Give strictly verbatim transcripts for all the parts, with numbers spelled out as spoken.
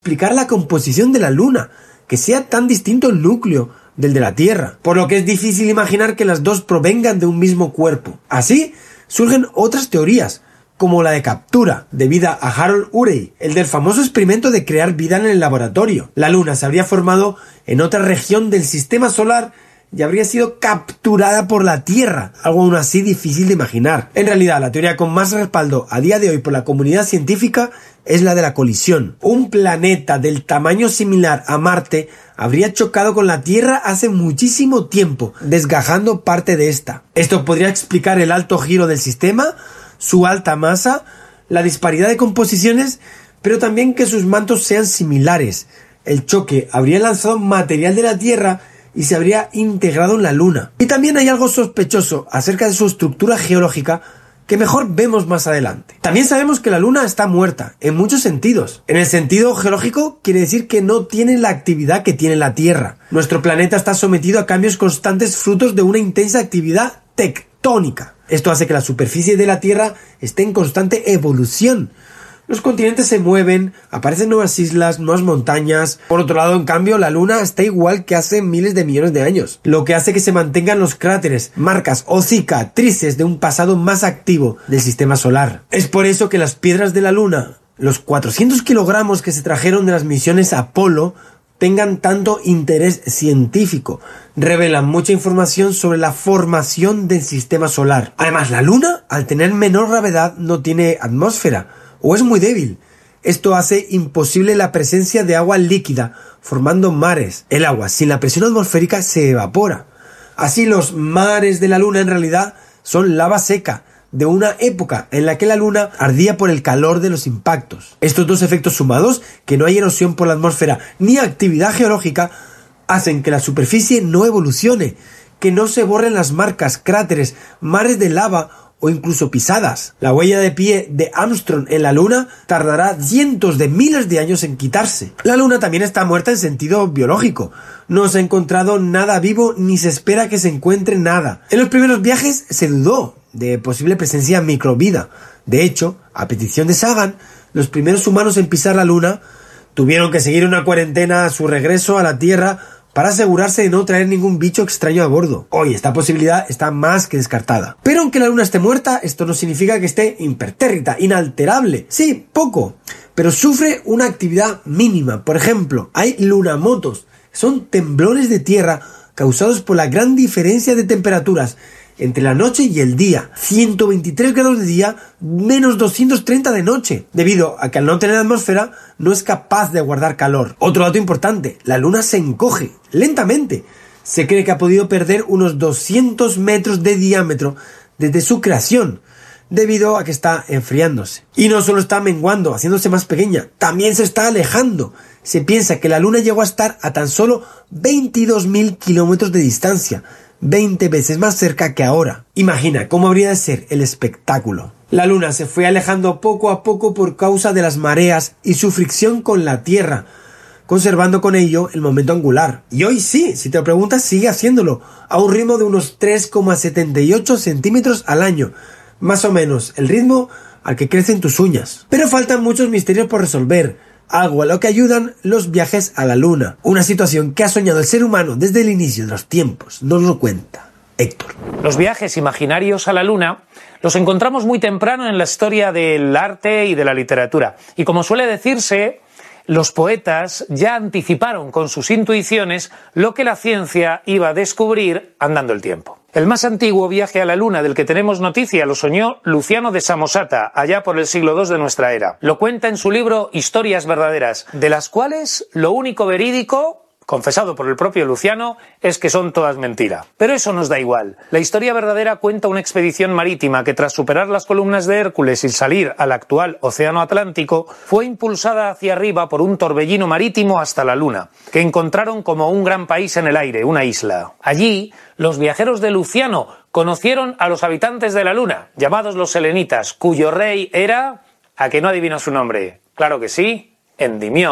explicar la composición de la Luna, que sea tan distinto el núcleo del de la Tierra, por lo que es difícil imaginar que las dos provengan de un mismo cuerpo. Así, surgen otras teorías, como la de captura, debida a Harold Urey, el del famoso experimento de crear vida en el laboratorio. La Luna se habría formado en otra región del sistema solar y habría sido capturada por la Tierra, algo aún así difícil de imaginar. En realidad, la teoría con más respaldo a día de hoy por la comunidad científica es la de la colisión. Un planeta del tamaño similar a Marte habría chocado con la Tierra hace muchísimo tiempo, desgajando parte de esta. Esto podría explicar el alto giro del sistema, su alta masa, la disparidad de composiciones, pero también que sus mantos sean similares. El choque habría lanzado material de la Tierra y se habría integrado en la Luna. Y también hay algo sospechoso acerca de su estructura geológica que mejor vemos más adelante. También sabemos que la Luna está muerta, en muchos sentidos. En el sentido geológico quiere decir que no tiene la actividad que tiene la Tierra. Nuestro planeta está sometido a cambios constantes frutos de una intensa actividad tectónica. Esto hace que la superficie de la Tierra esté en constante evolución. Los continentes se mueven, aparecen nuevas islas, nuevas montañas. Por otro lado, en cambio, la Luna está igual que hace miles de millones de años, lo que hace que se mantengan los cráteres, marcas o cicatrices de un pasado más activo del sistema solar. Es por eso que las piedras de la Luna, los cuatrocientos kilogramos que se trajeron de las misiones Apolo, tengan tanto interés científico. Revelan mucha información sobre la formación del sistema solar. Además, la Luna, al tener menor gravedad, no tiene atmósfera, o es muy débil. Esto hace imposible la presencia de agua líquida, formando mares. El agua, sin la presión atmosférica, se evapora. Así, los mares de la Luna en realidad son lava seca, de una época en la que la Luna ardía por el calor de los impactos. Estos dos efectos sumados, que no hay erosión por la atmósfera ni actividad geológica, hacen que la superficie no evolucione, que no se borren las marcas, cráteres, mares de lava o incluso pisadas. La huella de pie de Armstrong en la Luna tardará cientos de miles de años en quitarse. La Luna también está muerta en sentido biológico. No se ha encontrado nada vivo ni se espera que se encuentre nada. En los primeros viajes se dudó de posible presencia microvida. De hecho, a petición de Sagan, los primeros humanos en pisar la Luna tuvieron que seguir una cuarentena a su regreso a la Tierra para asegurarse de no traer ningún bicho extraño a bordo. Hoy esta posibilidad está más que descartada. Pero aunque la Luna esté muerta, esto no significa que esté impertérrita, inalterable. Sí, poco, pero sufre una actividad mínima. Por ejemplo, hay lunamotos. Son temblores de tierra causados por la gran diferencia de temperaturas entre la noche y el día. ciento veintitrés grados de día, menos doscientos treinta de noche, debido a que al no tener atmósfera no es capaz de guardar calor. Otro dato importante, la Luna se encoge lentamente. Se cree que ha podido perder unos doscientos metros de diámetro desde su creación, debido a que está enfriándose. Y no solo está menguando, haciéndose más pequeña, también se está alejando. Se piensa que la Luna llegó a estar a tan solo veintidós mil kilómetros de distancia, veinte veces más cerca que ahora. Imagina cómo habría de ser el espectáculo. La Luna se fue alejando poco a poco por causa de las mareas y su fricción con la Tierra, conservando con ello el momento angular. Y hoy sí, si te lo preguntas, sigue haciéndolo, a un ritmo de unos tres coma setenta y ocho centímetros al año, más o menos el ritmo al que crecen tus uñas. Pero faltan muchos misterios por resolver, algo a lo que ayudan los viajes a la Luna, una situación que ha soñado el ser humano desde el inicio de los tiempos. Nos lo cuenta Héctor. Los viajes imaginarios a la Luna los encontramos muy temprano en la historia del arte y de la literatura. Y como suele decirse, los poetas ya anticiparon con sus intuiciones lo que la ciencia iba a descubrir andando el tiempo. El más antiguo viaje a la Luna del que tenemos noticia lo soñó Luciano de Samosata, allá por el siglo segundo de nuestra era. Lo cuenta en su libro Historias verdaderas, de las cuales lo único verídico, confesado por el propio Luciano, es que son todas mentira. Pero eso nos da igual. La historia verdadera cuenta una expedición marítima que, tras superar las columnas de Hércules y salir al actual Océano Atlántico, fue impulsada hacia arriba por un torbellino marítimo hasta la Luna, que encontraron como un gran país en el aire, una isla. Allí, los viajeros de Luciano conocieron a los habitantes de la Luna, llamados los selenitas, cuyo rey era... ¿A que no adivinas su nombre? Claro que sí, Endimión.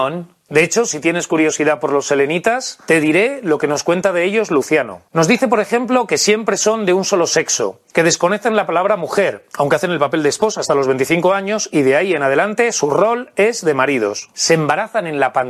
De hecho, si tienes curiosidad por los selenitas, te diré lo que nos cuenta de ellos Luciano. Nos dice, por ejemplo, que siempre son de un solo sexo, que desconocen la palabra mujer, aunque hacen el papel de esposa hasta los veinticinco años y de ahí en adelante su rol es de maridos. Se embarazan en la pantalla